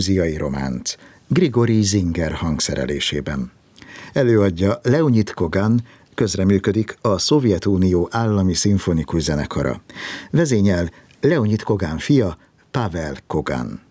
grúziai románc, Grigorij Zinger hangszerelésében. Előadja Leonid Kogan, közreműködik a Szovjetunió Állami Szimfonikus Zenekara. Vezényel Leonid Kogan fia, Pavel Kogan.